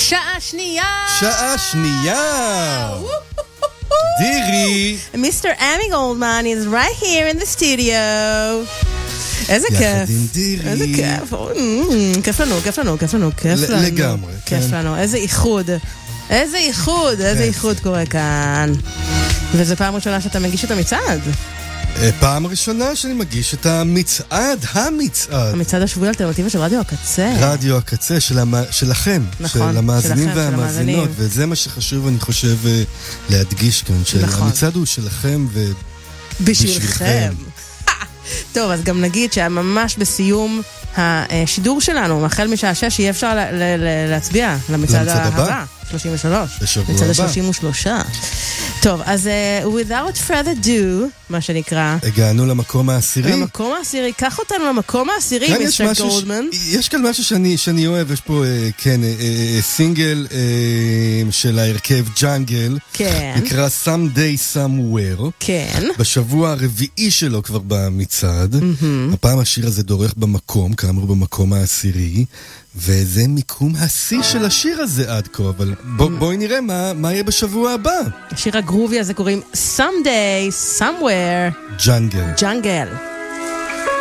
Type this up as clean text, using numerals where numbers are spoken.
שעה שנייה! שעה שנייה! דירי! Mr. Amy Goldman is right here in the studio. איזה כיף. יחד עם דירי. איזה כיף. כיף לנו, כיף לנו, כיף לנו, כיף לנו. לגמרי. כיף לנו. איזה איחוד. איזה איחוד, איזה איחוד קורה כאן. וזו פעם ראשונה שאתה מגיש את המצעד. פעם ראשונה שאני מגיש את המצעד. המצעד השבועי האלטרנטיבי של רדיו הקצה. רדיו הקצה שלכם, נכון, של המאזינים שלכם, והמאזינות, וזה מה שחשוב אני חושב להדגיש כאן, שהמצעד הוא שלכם ובשבילכם. טוב, אז גם נגיד שממש בסיום השידור שלנו, החל משעה 6, יהיה אפשר להצביע למצעד הבא, 33. מצעד ה-33. טוב, אז without further do, מה שנקרא, הגענו למקום העשירי. למקום העשירי, קח אותנו למקום העשירי, מיסטר גולדמן. יש כאן משהו שאני אוהב, יש פה, כן, סינגל של ההרכב ג'אנגל. כן. נקרא Someday Somewhere. כן. בשבוע הרביעי שלו כבר במצעד. הפעם השיר הזה דורך במקום, כאמור במקום העשירי. וזה מיקום השיא של השיר הזה עד כה, אבל בואי נראה מה יהיה בשבוע הבא. השיר הגרובי הזה קוראים Someday Somewhere ג'אנגל. ג'אנגל.